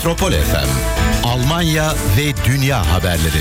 Metropol FM, Almanya ve dünya haberleri.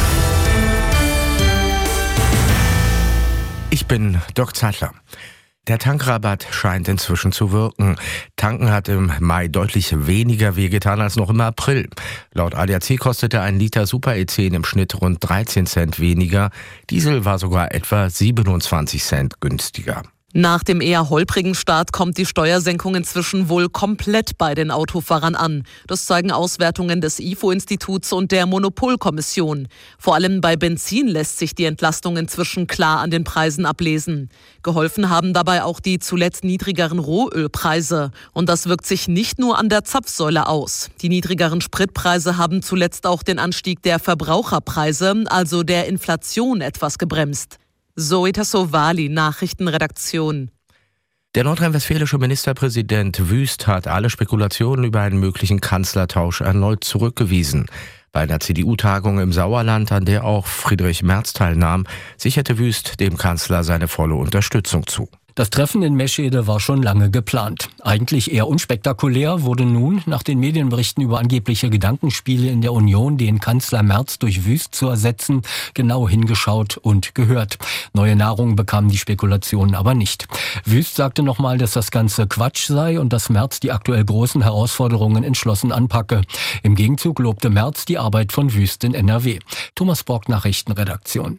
Ich bin Dirk Zeitler. Der Tankrabatt scheint inzwischen zu wirken. Tanken hat im Mai deutlich weniger wehgetan als noch im April. Laut ADAC kostete ein Liter Super-E10 im Schnitt rund 13 Cent weniger. Diesel war sogar etwa 27 Cent günstiger. Nach dem eher holprigen Start kommt die Steuersenkung inzwischen wohl komplett bei den Autofahrern an. Das zeigen Auswertungen des IFO-Instituts und der Monopolkommission. Vor allem bei Benzin lässt sich die Entlastung inzwischen klar an den Preisen ablesen. Geholfen haben dabei auch die zuletzt niedrigeren Rohölpreise. Und das wirkt sich nicht nur an der Zapfsäule aus. Die niedrigeren Spritpreise haben zuletzt auch den Anstieg der Verbraucherpreise, also der Inflation, etwas gebremst. Zoe Tassovali, Nachrichtenredaktion. Der nordrhein-westfälische Ministerpräsident Wüst hat alle Spekulationen über einen möglichen Kanzlertausch erneut zurückgewiesen. Bei einer CDU-Tagung im Sauerland, an der auch Friedrich Merz teilnahm, sicherte Wüst dem Kanzler seine volle Unterstützung zu. Das Treffen in Meschede war schon lange geplant. Eigentlich eher unspektakulär wurde nun, nach den Medienberichten über angebliche Gedankenspiele in der Union, den Kanzler Merz durch Wüst zu ersetzen, genau hingeschaut und gehört. Neue Nahrung bekamen die Spekulationen aber nicht. Wüst sagte nochmal, dass das Ganze Quatsch sei und dass Merz die aktuell großen Herausforderungen entschlossen anpacke. Im Gegenzug lobte Merz die Arbeit von Wüst in NRW. Thomas Borg, Nachrichtenredaktion.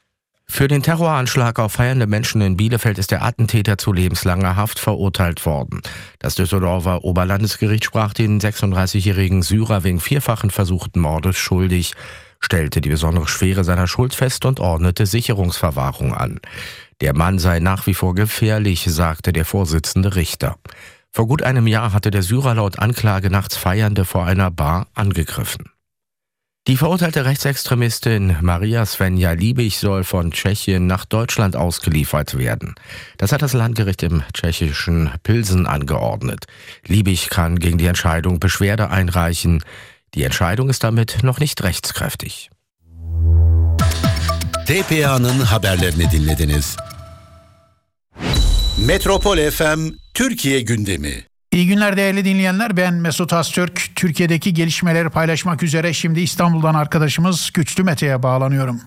Für den Terroranschlag auf feiernde Menschen in Bielefeld ist der Attentäter zu lebenslanger Haft verurteilt worden. Das Düsseldorfer Oberlandesgericht sprach den 36-jährigen Syrer wegen vierfachen versuchten Mordes schuldig, stellte die besondere Schwere seiner Schuld fest und ordnete Sicherungsverwahrung an. Der Mann sei nach wie vor gefährlich, sagte der Vorsitzende Richter. Vor gut einem Jahr hatte der Syrer laut Anklage nachts Feiernde vor einer Bar angegriffen. Die verurteilte Rechtsextremistin Maria Svenja Liebig soll von Tschechien nach Deutschland ausgeliefert werden. Das hat das Landgericht im tschechischen Pilsen angeordnet. Liebig kann gegen die Entscheidung Beschwerde einreichen. Die Entscheidung ist damit noch nicht rechtskräftig. TPA'nın haberlerini dinlediniz. Metropol FM Türkiye gündemi. İyi günler değerli dinleyenler, ben Mesut Öztürk. Türkiye'deki gelişmeleri paylaşmak üzere şimdi İstanbul'dan arkadaşımız Güçlü Mete'ye bağlanıyorum.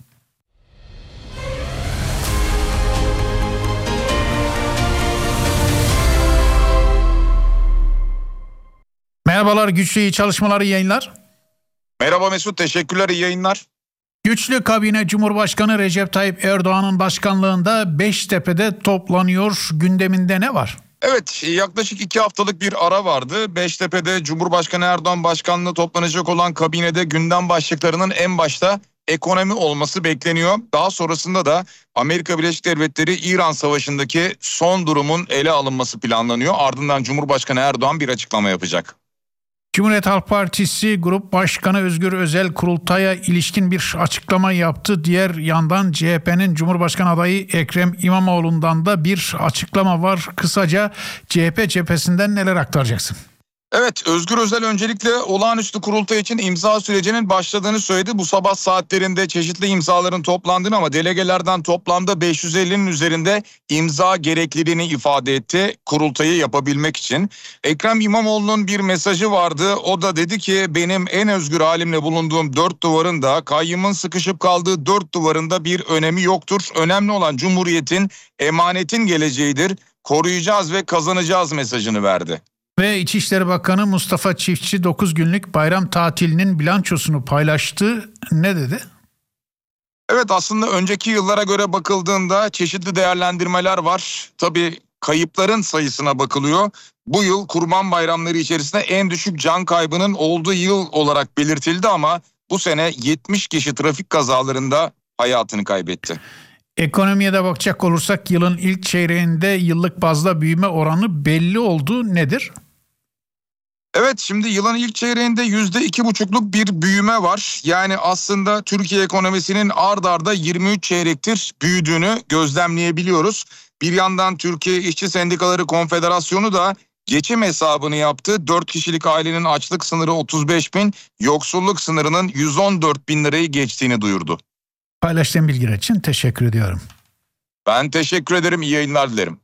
Merhabalar Güçlü, iyi çalışmalar, iyi yayınlar. Merhaba Mesut, teşekkürler, iyi yayınlar. Güçlü kabine Cumhurbaşkanı Recep Tayyip Erdoğan'ın başkanlığında Beştepe'de toplanıyor. Gündeminde ne var? Evet, yaklaşık 2 haftalık bir ara vardı. Beştepe'de Cumhurbaşkanı Erdoğan başkanlığı toplanacak olan kabinede gündem başlıklarının en başta ekonomi olması bekleniyor. Daha sonrasında da Amerika Birleşik Devletleri İran Savaşı'ndaki son durumun ele alınması planlanıyor. Ardından Cumhurbaşkanı Erdoğan bir açıklama yapacak. Cumhuriyet Halk Partisi Grup Başkanı Özgür Özel kurultaya ilişkin bir açıklama yaptı. Diğer yandan CHP'nin Cumhurbaşkanı adayı Ekrem İmamoğlu'ndan da bir açıklama var. Kısaca CHP cephesinden neler aktaracaksın? Evet, Özgür Özel öncelikle olağanüstü kurultay için imza sürecinin başladığını söyledi. Bu sabah saatlerinde çeşitli imzaların toplandığını ama delegelerden toplamda 550'nin üzerinde imza gerekliliğini ifade etti kurultayı yapabilmek için. Ekrem İmamoğlu'nun bir mesajı vardı. O da dedi ki benim en özgür halimle bulunduğum 4 duvarın da kayyımın sıkışıp kaldığı 4 duvarında bir önemi yoktur. Önemli olan Cumhuriyet'in, emanetin geleceğidir. Koruyacağız ve kazanacağız mesajını verdi. Ve İçişleri Bakanı Mustafa Çiftçi 9 günlük bayram tatilinin bilançosunu paylaştı. Ne dedi? Evet, aslında önceki yıllara göre bakıldığında çeşitli değerlendirmeler var. Tabii kayıpların sayısına bakılıyor. Bu yıl Kurban Bayramları içerisinde en düşük can kaybının olduğu yıl olarak belirtildi ama bu sene 70 kişi trafik kazalarında hayatını kaybetti. Ekonomiye de bakacak olursak yılın ilk çeyreğinde yıllık bazda büyüme oranı belli oldu. Nedir? Evet, şimdi yılın ilk çeyreğinde %2,5'luk bir büyüme var. Yani aslında Türkiye ekonomisinin ard arda 23 çeyrektir büyüdüğünü gözlemleyebiliyoruz. Bir yandan Türkiye İşçi Sendikaları Konfederasyonu da geçim hesabını yaptı. 4 kişilik ailenin açlık sınırı 35.000, yoksulluk sınırının 114.000 lirayı geçtiğini duyurdu. Paylaştığın bilgiler için teşekkür ediyorum. Ben teşekkür ederim, iyi yayınlar dilerim.